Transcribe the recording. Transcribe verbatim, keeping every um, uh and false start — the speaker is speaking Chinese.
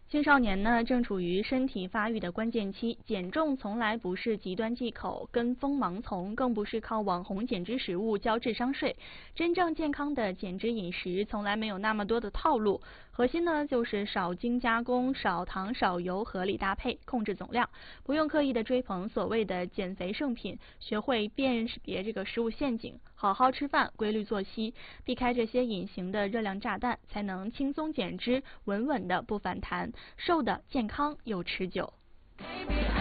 青少年呢，正处于身体发育的关键期，减重从来不是极端忌口、跟风盲从，更不是靠网红减脂食物交智商税。真正健康的减脂饮食从来没有那么多的套路，核心呢就是少精加工、少糖少油，合理搭配，控制总量，不用刻意的追捧所谓的减肥圣品，学会辨别这个食物陷阱，好好吃饭，规律作息，避开这些隐形的热量炸弹，才能轻松减脂，稳稳的不反弹。瘦的健康又持久。